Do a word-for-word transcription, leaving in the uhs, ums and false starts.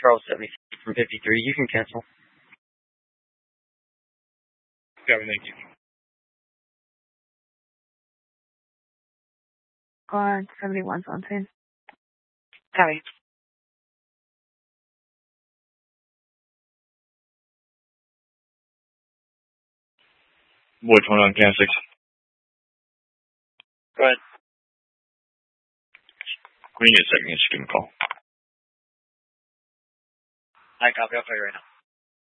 Charles seventy from fifty-three. You can cancel. Copy, thank you. On seventy-one something. Copy. Boy twenty-nine, Cam six. Go ahead. When you get a second, just give me a call. I copy. I'll tell you right now.